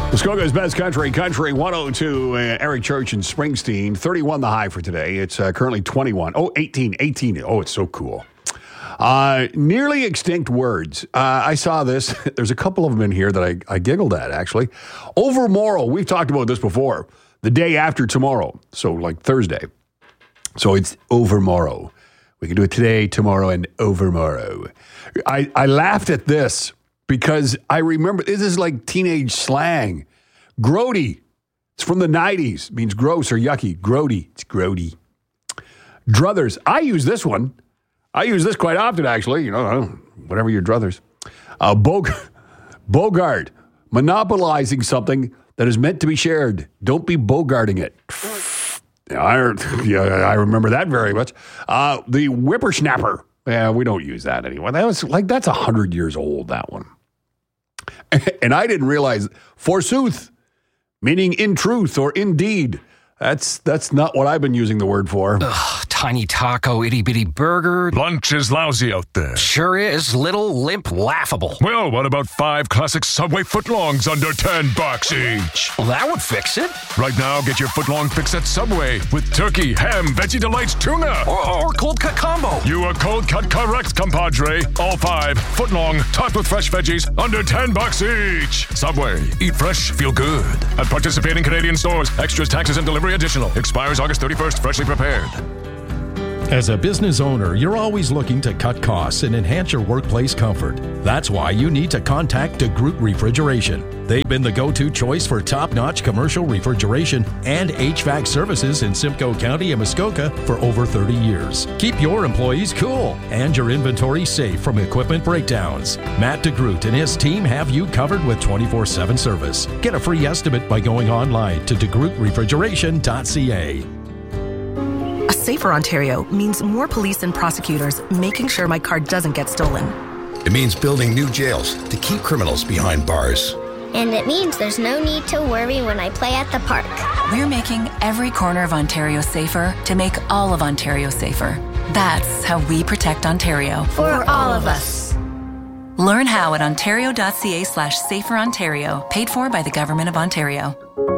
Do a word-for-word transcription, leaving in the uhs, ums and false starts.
Muskoka's best country, Country one oh two, uh, Eric Church and Springsteen. thirty-one the high for today. It's uh, currently twenty-one. Oh, eighteen, eighteen. Oh, it's so cool. Uh, nearly extinct words. Uh, I saw this. There's a couple of them in here that I, I giggled at, actually. Overmorrow. We've talked about this before. The day after tomorrow. So, like Thursday. So, it's overmorrow. We can do it today, tomorrow, and overmorrow. I, I laughed at this because I remember, this is like teenage slang. Grody. It's from the nineties. It means gross or yucky. Grody. It's grody. Druthers. I use this one. I use this quite often, actually. You know, whatever your druthers. Uh, Bog- Bogart. Monopolizing something that is meant to be shared. Don't be bogarting it. Yeah, I, yeah, I remember that very much. Uh, the whippersnapper. Yeah, we don't use that anymore. That was like, that's one hundred years old, that one. And I didn't realize, forsooth, meaning in truth or indeed. That's that's not what I've been using the word for. Ugh, tiny taco, itty bitty burger. Lunch is lousy out there. Sure is. Little, limp, laughable. Well, what about five classic Subway footlongs under ten bucks each? Well, that would fix it. Right now, get your footlong fix at Subway with turkey, ham, veggie delights, tuna. Or, or cold cut combo. You are cold cut correct, compadre. All five footlong, topped with fresh veggies, under ten bucks each. Subway. Eat fresh, feel good. At participating Canadian stores. Extras, taxes, and delivery additional. Expires August thirty-first. Freshly prepared. As a business owner, you're always looking to cut costs and enhance your workplace comfort. That's why you need to contact DeGroot Refrigeration. They've been the go-to choice for top-notch commercial refrigeration and H V A C services in Simcoe County and Muskoka for over thirty years. Keep your employees cool and your inventory safe from equipment breakdowns. Matt DeGroot and his team have you covered with twenty-four seven service. Get a free estimate by going online to de groot refrigeration dot c a. A safer Ontario means more police and prosecutors making sure my car doesn't get stolen. It means building new jails to keep criminals behind bars. And it means there's no need to worry when I play at the park. We're making every corner of Ontario safer to make all of Ontario safer. That's how we protect Ontario. For, For all of us. Learn how at ontario.ca slash safer Ontario, paid for by the Government of Ontario.